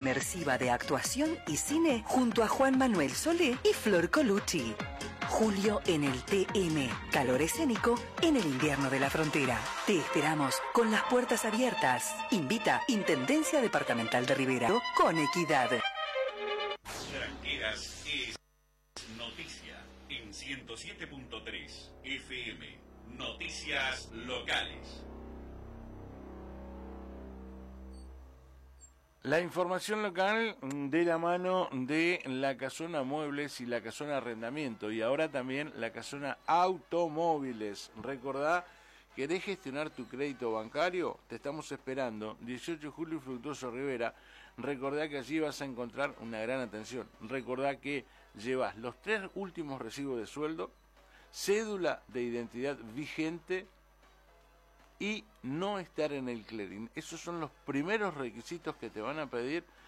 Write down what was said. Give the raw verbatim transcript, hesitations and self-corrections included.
inmersiva de actuación y cine junto a Juan Manuel Solé y Flor Colucci. Julio en el T M, calor escénico en el invierno de la frontera. Te esperamos con las puertas abiertas. Invita Intendencia Departamental de Rivera con equidad. Tranqueras es noticia en ciento siete punto tres F M. Noticias locales. La información local de la mano de la Casona Muebles y la Casona Arrendamiento y ahora también la Casona Automóviles. Recordá, ¿querés gestionar tu crédito bancario? Te estamos esperando. dieciocho de julio y Fructuoso Rivera. Recordá que allí vas a encontrar una gran atención. Recordá que llevas los tres últimos recibos de sueldo, cédula de identidad vigente y no estar en el clearing. Esos son los primeros requisitos que te van a pedir